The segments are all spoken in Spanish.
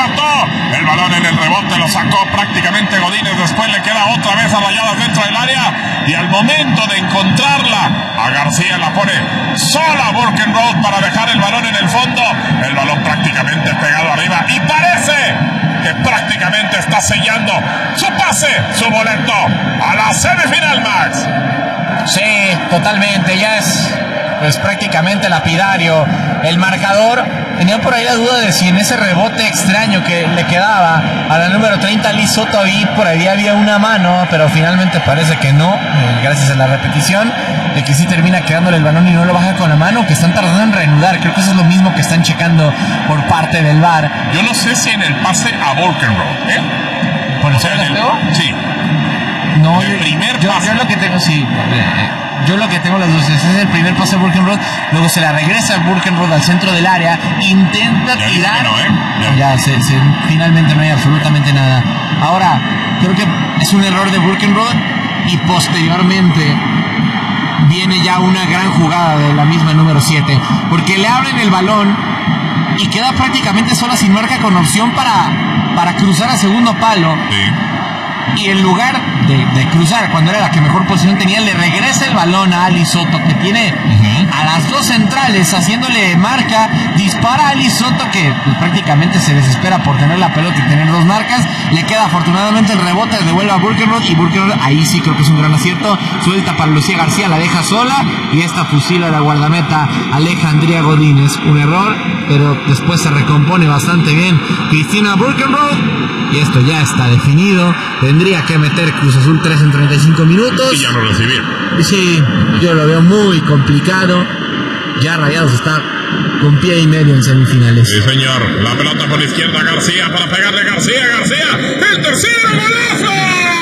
remató. El balón en el rebote lo sacó prácticamente Godínez. Después le queda otra vez a Rayadas dentro del área. Y al momento de encontrarla, a García la pone sola Burkenroth para dejar el balón en el fondo. El balón prácticamente pegado arriba. Y parece que prácticamente está sellando su pase, su boleto a la semifinal, Max. Sí, totalmente. Ya es pues prácticamente lapidario el marcador. Tenía por ahí la duda de si en ese rebote extraño que le quedaba a la número 30 Liz Soto, ahí por ahí había una mano, pero finalmente parece que no, gracias a la repetición de que sí termina quedándole el balón y no lo baja con la mano, que están tardando en reanudar. Creo que eso es lo mismo que están checando por parte del VAR. Yo no sé si en el pase a Burkenroth, ¿Por el pego? Sí. No, el primer pase. Yo lo que tengo, sí. Yo lo que tengo las dos es el primer pase a Burkenroth, luego se la regresa a Burkenroth al centro del área, intenta tirar. Finalmente no hay absolutamente nada. Ahora, creo que es un error de Burkenroth y posteriormente viene ya una gran jugada de la misma número 7, porque le abren el balón y queda prácticamente sola sin marca con opción para cruzar a segundo palo. Sí. Y en lugar de cruzar cuando era la que mejor posición tenía, le regresa el balón a Ali Soto, que tiene a las dos centrales haciéndole marca. Dispara a Ali Soto, que pues, prácticamente se desespera por tener la pelota y tener dos marcas. Le queda afortunadamente el rebote, devuelve a Burkenroth, y Burkenroth ahí sí creo que es un gran acierto. Suelta para Lucía García, la deja sola y esta fusila la guardameta Alejandría Godínez. Un error, pero después se recompone bastante bien Cristina Burkenroth. Y esto ya está definido. Tendría que meter Cruz Azul 3 en 35 minutos. Y ya lo recibieron. Sí, yo lo veo muy complicado. Ya Rayados está con pie y medio en semifinales. Sí, señor. La pelota por la izquierda, García para pegarle. García. El tercero, golazo.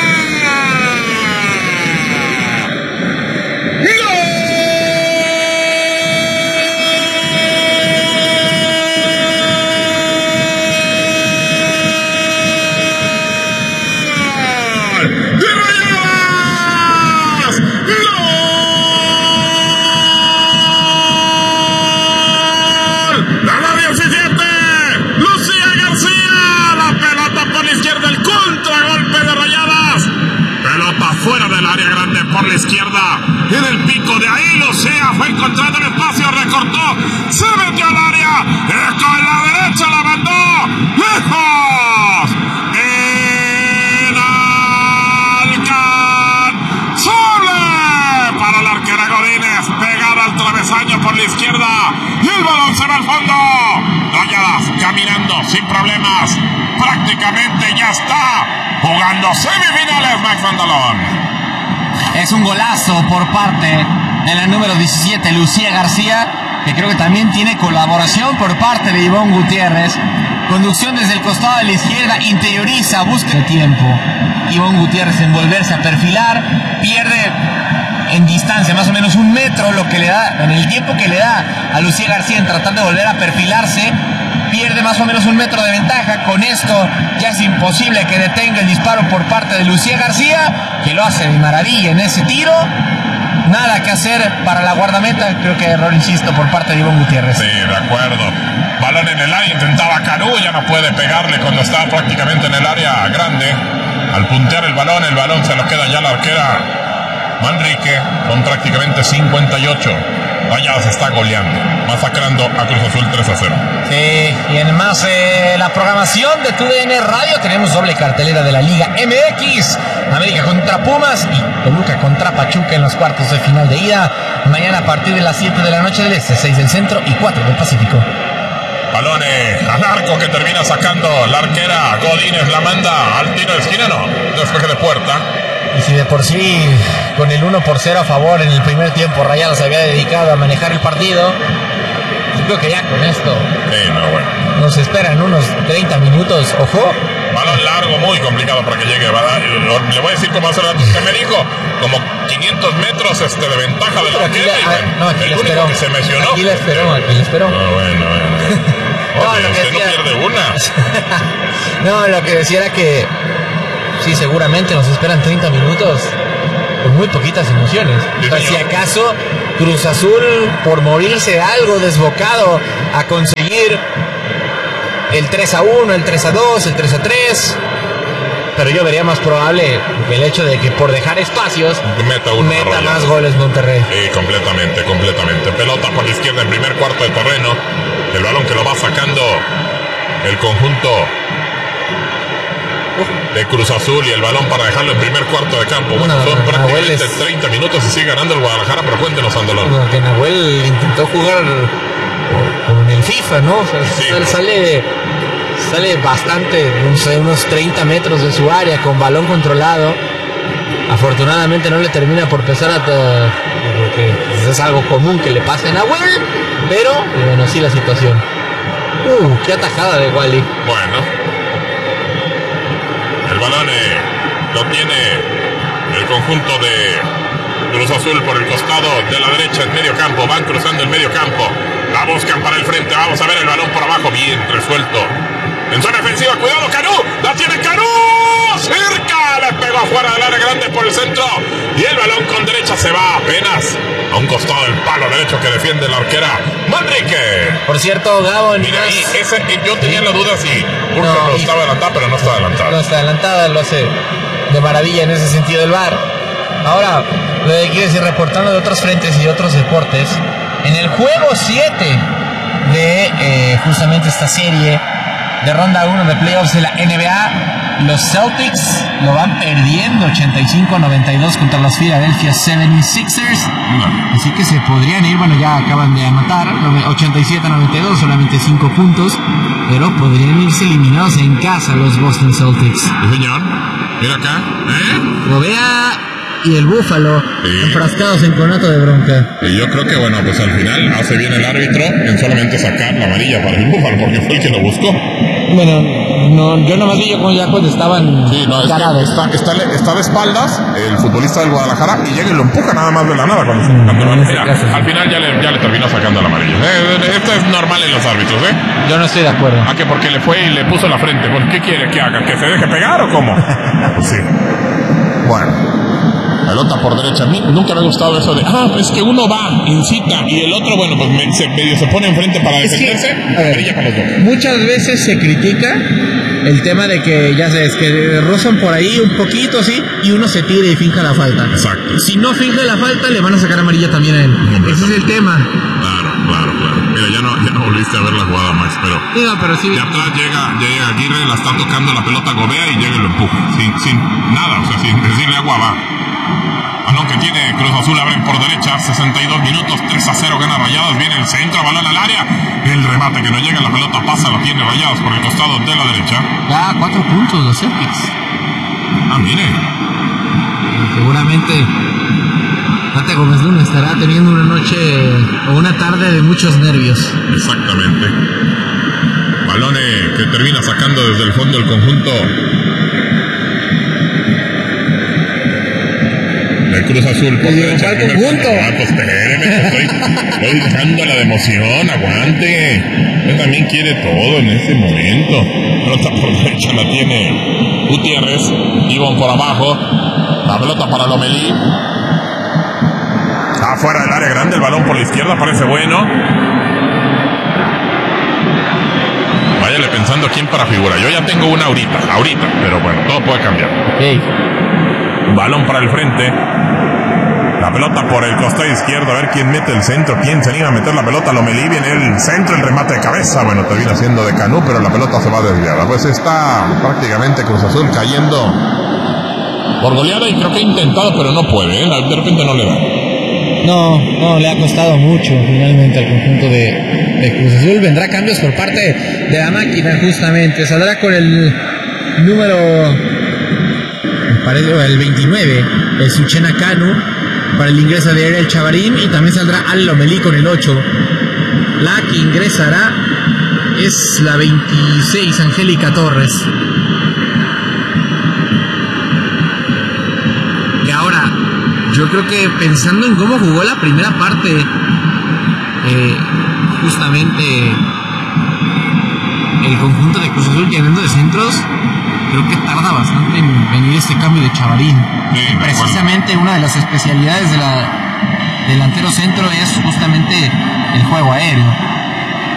Fuera del área grande por la izquierda, en el pico de ahí Lucía fue encontrando el espacio, recortó, se metió al área, con la derecha la mandó lejos, inalcanzable para la arquera Godínez, pegada al travesaño por la izquierda y el balón se va al fondo. Rayadas caminando sin problemas, prácticamente ya está jugando semifinales, Max Andalón. Es un golazo por parte de la número 17, Lucía García, que creo que también tiene colaboración por parte de Ivonne Gutiérrez. Conducción desde el costado de la izquierda, interioriza, busca el tiempo. Ivonne Gutiérrez en volverse a perfilar, pierde en distancia más o menos 1 metro, lo que le da, en el tiempo que le da a Lucía García en tratar de volver a perfilarse. Pierde más o menos 1 metro de ventaja. Con esto ya es imposible que detenga el disparo por parte de Lucía García, que lo hace de maravilla en ese tiro. Nada que hacer para la guardameta. Creo que error, insisto, por parte de Ivonne Gutiérrez. Sí, de acuerdo. Balón en el área, intentaba Canú, ya no puede pegarle cuando está prácticamente en el área grande. Al puntear el balón se lo queda ya la arquera Manrique, con prácticamente 58. Rayados está goleando, masacrando a Cruz Azul 3-0. Sí, y en más la programación de TUDN Radio tenemos doble cartelera de la Liga MX. América contra Pumas y Toluca contra Pachuca en los cuartos de final de ida. Mañana a partir de las 7 de la noche del Este, 6 del Centro y 4 del Pacífico. Balones al arco que termina sacando la arquera Godínez, la manda al tiro de esquina, no, despeje de puerta. Y si de por sí, con el 1-0 a favor en el primer tiempo, Rayados se había dedicado a manejar el partido, yo creo que ya con esto nos esperan unos 30 minutos, ojo. Balón largo, muy complicado para que llegue. Le voy a decir cómo hacer que me dijo, como 500 metros de ventaja de la arquera. El único que se mencionó. Aquí la esperó. Bueno. Oye, usted no pierde una. No, lo que decía era que sí, seguramente nos esperan 30 minutos con muy poquitas emociones. Si acaso Cruz Azul, por morirse algo desbocado a conseguir el 3-1, el 3-2, el 3-3. Pero yo vería más probable el hecho de que por dejar espacios meta más goles Monterrey. Sí, completamente. Pelota por la izquierda en primer cuarto de terreno. El balón que lo va sacando el conjunto de Cruz Azul y el balón para dejarlo en primer cuarto de campo. Bueno, son prácticamente 30 minutos y sigue ganando el Guadalajara, pero cuéntenos, Andolón. Bueno, que Nahuel intentó jugar con el FIFA, ¿no? O sea, sí, sale bastante, no sé, unos 30 metros de su área con balón controlado. Afortunadamente no le termina por pesar porque es algo común que le pase a Nahuel, pero bueno, sí la situación. Qué atajada de Wally. Bueno, el balón lo tiene el conjunto de Cruz Azul por el costado de la derecha en medio campo. Van cruzando el medio campo, la buscan para el frente. Vamos a ver el balón por abajo, bien resuelto en zona defensiva. Cuidado, Canú, la tiene Canú, cerca, le pegó afuera del área grande por el centro y el balón con derecha se va apenas a un costado del palo derecho que defiende la arquera Manrique. Por cierto, Gabo, mira, yo tenía la duda si Burton estaba adelantada, pero no está adelantada. No está adelantada, lo hace de maravilla en ese sentido el VAR. Ahora, lo que quiero decir, reportando de otros frentes y de otros deportes, en el juego 7 de justamente esta serie de ronda 1 de playoffs de la NBA, los Celtics lo van perdiendo 85-92 contra los Philadelphia 76ers. Así que se podrían ir, bueno, ya acaban de anotar 87-92, solamente 5 puntos, pero podrían irse eliminados en casa los Boston Celtics. Sí, señor. Mira acá, Lo vea y el Búfalo enfrascados en conato de bronca. Y yo creo que, bueno, pues al final hace bien el árbitro en solamente sacar la amarilla para el Búfalo, porque fue el que lo buscó. Bueno, no, yo nomás vi ya cuando estaban parados. Está de espaldas el futbolista del Guadalajara y llega y lo empuja nada más de la nada cuando al final ya le terminó sacando la amarilla. Esto es normal en los árbitros, Yo no estoy de acuerdo. ¿A qué? Porque le fue y le puso la frente. ¿Por qué quiere que haga? ¿Que se deje pegar o cómo? Pues sí. Bueno. Pelota por derecha. A mí nunca me ha gustado eso de, pues que uno va, incita, y el otro, bueno, pues medio se pone enfrente para defenderse. Amarilla para los dos. Muchas veces se critica el tema de que, ya sabes, que rozan por ahí un poquito, sí, y uno se tira y finja la falta. Exacto. Si no finge la falta, le van a sacar amarilla también a él. Ese es el tema. Claro. Mira, ya no volviste a ver la jugada, Max, pero sí. De atrás llega Aguirre, la está tocando la pelota, Gobea y llega y lo empuja. Sin nada, o sea, sin decirle agua va. Balón que tiene Cruz Azul, abren por derecha, 62 minutos, 3-0 gana Rayadas, viene el centro, balón al área, el remate que no llega, la pelota pasa, la tiene Rayadas por el costado de la derecha. Ya 4 puntos los Celtics. Mire. Seguramente Tata Gómez Luna estará teniendo una noche o una tarde de muchos nervios. Exactamente. Balón que termina sacando desde el fondo el conjunto de Cruz Azul por derecha. Pues espéreme, estoy dejándola de emoción, aguante. Él también quiere todo en ese momento. Pelota por derecha la tiene Gutiérrez, Ivón por abajo, la pelota para Lomelí. Afuera del área grande, el balón por la izquierda, parece bueno. Váyale pensando quién para figura. Yo ya tengo una ahorita, pero bueno, todo puede cambiar. Balón para el frente. La pelota por el costado izquierdo. A ver quién mete el centro. Quién se anima a meter la pelota. Lomelí viene el centro, el remate de cabeza. Bueno, termina siendo de Canú, pero la pelota se va desviada. Pues está prácticamente Cruz Azul cayendo por goleada y creo que ha intentado, pero no puede. De repente no le da. No, le ha costado mucho finalmente al conjunto de Cruz Azul. Vendrá cambios por parte de la máquina justamente. Saldrá con el número, me parece, el 29, el Suchena Canu, para el ingreso de Ariel Chavarín, y también saldrá Al Lomelí con el 8. La que ingresará es la 26, Angélica Torres. Y ahora, yo creo que pensando en cómo jugó la primera parte, justamente el conjunto de Cruz Azul llenando de centros, creo que tarda bastante en venir este cambio de Chavarín. Sí, precisamente una de las especialidades del delantero centro es justamente el juego aéreo.